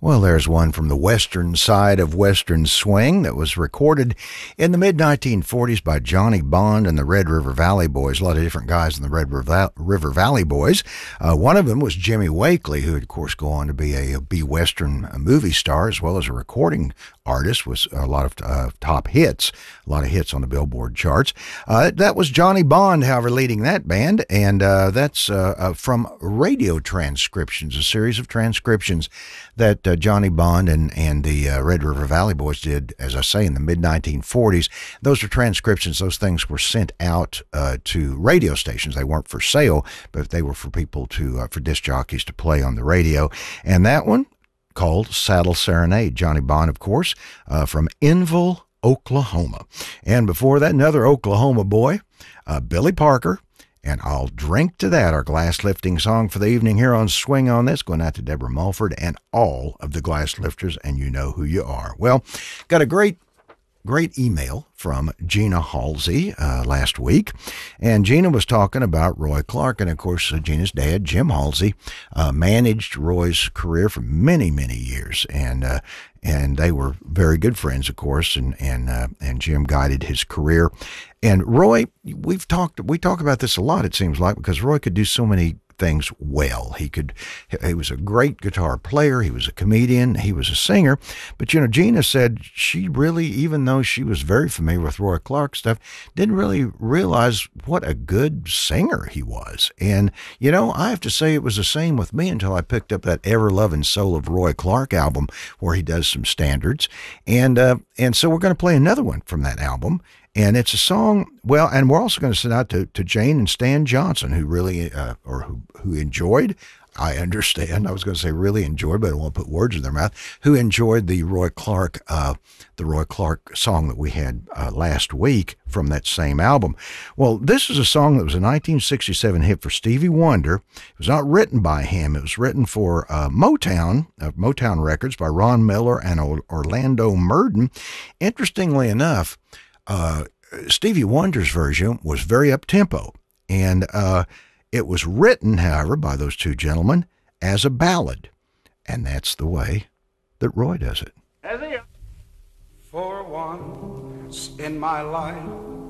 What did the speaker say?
Well, there's one from the western side of Western Swing that was recorded in the mid-1940s by Johnny Bond and the Red River Valley Boys. A lot of different guys in the Red River Valley Boys. One of them was Jimmy Wakely, who would, of course, go on to be a B-Western movie star as well as a recording artist with a lot of top hits, a lot of hits on the Billboard charts. That was Johnny Bond, however, leading that band, and that's from radio transcriptions, a series of transcriptions that Johnny Bond and the Red River Valley Boys did, as I say, in the mid-1940s. Those are transcriptions. Those things were sent out to radio stations. They weren't for sale, but they were for people for disc jockeys to play on the radio. And that one, called Saddle Serenade. Johnny Bond, of course, from Enville, Oklahoma. And before that, another Oklahoma boy, Billy Parker, and I'll Drink to That, our glass lifting song for the evening here on Swing On This, going out to Deborah Mulford and all of the glass lifters, and you know who you are. Well, got a great email from Gina Halsey last week, and Gina was talking about Roy Clark, and of course Gina's dad, Jim Halsey, managed Roy's career for many, many years, and they were very good friends, of course, and Jim guided his career. And Roy, we talk about this a lot, it seems like, because Roy could do so many things well. He was a great guitar player, he was a comedian, he was a singer, but Gina said she really, even though she was very familiar with Roy Clark stuff, didn't really realize what a good singer he was. And I have to say it was the same with me until I picked up that Ever Loving Soul of Roy Clark album, where he does some standards, and so we're going to play another one from that album. And it's a song, well, and we're also going to send out to Jane and Stan Johnson, who really, who enjoyed, I understand, I was going to say really enjoyed, but I don't want to put words in their mouth, who enjoyed the Roy Clark song that we had last week from that same album. Well, this is a song that was a 1967 hit for Stevie Wonder. It was not written by him. It was written for Motown Records by Ron Miller and Orlando Murden. Interestingly enough, Stevie Wonder's version was very up-tempo, and it was written, however, by those two gentlemen as a ballad, and that's the way that Roy does it. For once in my life,